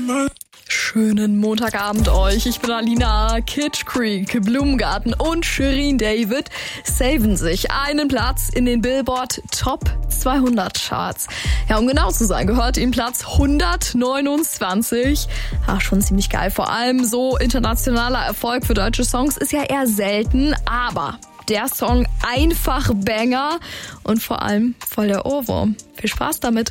Schönen Montagabend euch. Ich bin Alina. Kitsch Creek, Blumengarten und Shirin David saven sich einen Platz in den Billboard Top 200 Charts. Ja, um genau zu sein, gehört ihm Platz 129. Ach, schon ziemlich geil. Vor allem so internationaler Erfolg für deutsche Songs ist ja eher selten, aber der Song einfach Banger und vor allem voll der Ohrwurm. Viel Spaß damit.